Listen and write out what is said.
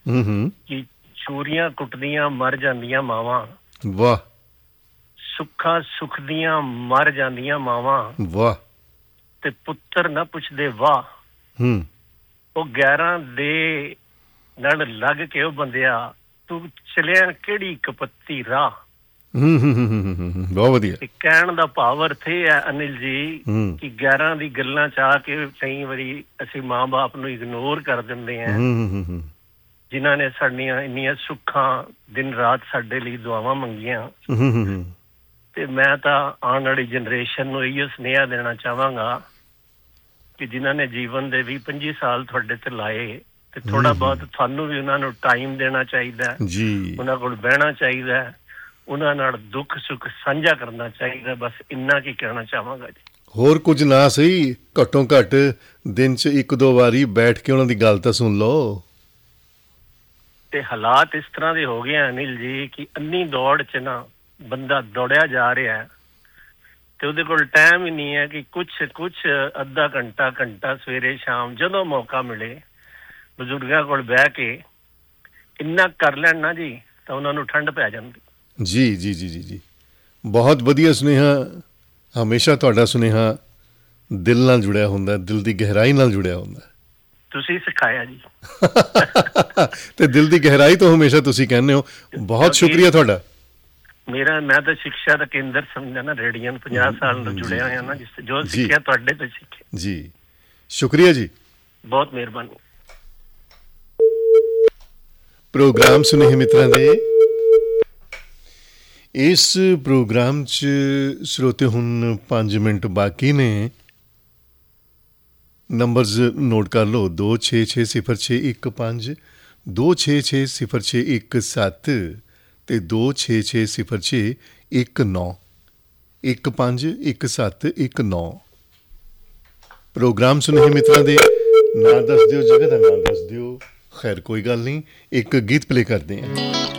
ਕਿ ਚੂਰੀਆਂ ਕੁੱਟਦੀਆਂ ਮਰ ਜਾਂਦੀਆਂ ਮਾਵਾਂ, ਵਾਹ। ਸੁੱਖਾਂ ਸੁਖਦੀਆਂ ਮਰ ਜਾਂਦੀਆਂ ਮਾਵਾਂ, ਵਾਹ। ਤੇ ਪੁੱਤਰ ਨਾ ਪੁੱਛਦੇ ਵਾਹ। ਉਹ ਗੈਰਾਂ ਦੇ ਨਾਲ ਲੱਗ ਕੇ ਉਹ ਬੰਦਿਆ ਤੂੰ ਚਲਿਆ ਕਿਹੜੀ ਕਪੱਤੀ ਰਾਹ। ਬਹੁਤ ਵਧੀਆ। ਕਹਿਣ ਦਾ ਭਾਵ ਅਰਥ ਇਹ ਹੈ ਅਨਿਲ ਜੀ ਕਿ ਗੈਰਾਂ ਦੀ ਗੱਲਾਂ ਚ ਆ ਕੇ ਕਈ ਵਾਰੀ ਅਸੀਂ ਮਾਂ ਬਾਪ ਨੂੰ ਇਗਨੋਰ ਕਰ ਦਿੰਦੇ ਹਾਂ, ਜਿਨ੍ਹਾਂ ਨੇ ਸਾਡੀਆਂ ਇੰਨੀਆਂ ਸੁੱਖਾਂ ਦਿਨ ਰਾਤ ਸਾਡੇ ਲਈ ਦੁਆਵਾਂ ਮੰਗੀਆਂ। ਤੇ ਮੈਂ ਤਾਂ ਆਉਣ ਵਾਲੀ ਜਨਰੇਸ਼ਨ ਨੂੰ ਇਹੋ ਸੁਨੇਹਾ ਦੇਣਾ ਚਾਹਾਂਗਾ ਕਿ ਜਿਨ੍ਹਾਂ ਨੇ ਜੀਵਨ ਦੇ 20-25 ਸਾਲ ਤੁਹਾਡੇ ਤੇ ਲਾਏ, ਤੇ ਥੋੜਾ ਬਹੁਤ ਤੁਹਾਨੂੰ ਵੀ ਉਹਨਾਂ ਨੂੰ ਟਾਈਮ ਦੇਣਾ ਚਾਹੀਦਾ ਜੀ, ਉਹਨਾਂ ਕੋਲ ਬਹਿਣਾ ਚਾਹੀਦਾ, ਉਹਨਾਂ ਨਾਲ ਦੁੱਖ ਸੁੱਖ ਸਾਂਝਾ ਕਰਨਾ ਚਾਹੀਦਾ। ਬਸ ਇੰਨਾ ਕੀ ਕਹਿਣਾ ਚਾਹਾਂਗਾ ਜੀ। ਹੋਰ ਕੁਝ ਨਾ ਸਹੀ, ਘੱਟੋ ਘੱਟ ਦਿਨ 'ਚ 1-2 ਵਾਰੀ ਬੈਠ ਕੇ ਉਹਨਾਂ ਦੀ ਗੱਲ ਤਾਂ ਸੁਣ ਲਓ। ਤੇ ਹਾਲਾਤ ਇਸ ਤਰ੍ਹਾਂ ਦੇ ਹੋ ਗਏ ਆ ਅਨਿਲ ਜੀ ਕਿ ਅੰਨੀ ਦੌੜ 'ਚ ਨਾ ਬੰਦਾ ਦੌੜਿਆ ਜਾ ਰਿਹਾ ਤੇ ਉਹਦੇ ਕੋਲ ਟਾਈਮ ਹੀ ਨਹੀਂ ਹੈ ਕਿ ਕੁਛ ਅੱਧਾ ਘੰਟਾ ਸਵੇਰੇ ਸ਼ਾਮ ਜਦੋਂ ਮੌਕਾ ਮਿਲੇ ਬਜ਼ੁਰਗਾਂ ਕੋਲ ਬਹਿ ਕੇ ਇੰਨਾ ਕਰ ਲੈਣ ਨਾ ਜੀ ਤਾਂ ਉਹਨਾਂ ਨੂੰ ਠੰਡ ਪੈ ਜਾਂਦੀ। ਜੀ ਜੀ ਜੀ ਜੀ ਜੀ ਬਹੁਤ ਵਧੀਆ ਸੁਨੇਹਾ। ਹਮੇਸ਼ਾ ਤੁਹਾਡਾ ਸੁਨੇਹਾ ਦਿਲ ਨਾਲ ਜੁੜਿਆ ਹੁੰਦਾ, ਦਿਲ ਦੀ ਗਹਿਰਾਈ ਨਾਲ ਜੁੜਿਆ ਹੁੰਦਾ। ਤੁਸੀਂ ਸਿਖਾਇਆ ਜੀ। ਤੇ ਦਿਲ ਦੀ ਗਹਿਰਾਈ ਤੋਂ ਹਮੇਸ਼ਾ ਤੁਸੀਂ ਕਹਿੰਦੇ ਹੋ। ਬਹੁਤ ਸ਼ੁਕਰੀਆ ਤੁਹਾਡਾ। ਮੈਂ ਤਾਂ ਸਿੱਖਿਆ ਦਾ ਕੇਂਦਰ ਸਮਝਦਾ ਨਾ, ਰੇਡੀਅਨ 50 ਸਾਲ ਤੋਂ ਜੁੜਿਆ ਹੋਇਆ ਨਾ, ਜੋ ਸਿੱਖਿਆ ਤੁਹਾਡੇ ਤੋਂ ਸਿੱਖਿਆ ਜੀ। ਸ਼ੁਕਰੀਆ ਜੀ, ਬਹੁਤ ਮਿਹਰਬਾਨੀ। ਪ੍ਰੋਗਰਾਮ ਸੁਨੇਹੇ ਮਿੱਤਰਾਂ ਦੇ ਇਸ ਪ੍ਰੋਗਰਾਮ 'ਚ ਸਰੋਤੇ ਹੁਣ 5 ਮਿੰਟ ਬਾਕੀ ਨੇ। ਨੰਬਰਸ ਨੋਟ ਕਰ ਲਓ 26606115, 26606117 ਤੇ 26606119, 151719। ਪ੍ਰੋਗਰਾਮ ਸੁਨੇਹੇ ਮਿੱਤਰਾਂ ਦੇ ਨਾਂ ਦੱਸ ਦਿਓ, ਜਗ੍ਹਾ ਦਾ ਨਾਂ ਦੱਸ ਦਿਓ। ਖੈਰ ਕੋਈ ਗੱਲ ਨਹੀਂ, ਇੱਕ ਗੀਤ ਪਲੇ ਕਰਦੇ ਹਾਂ।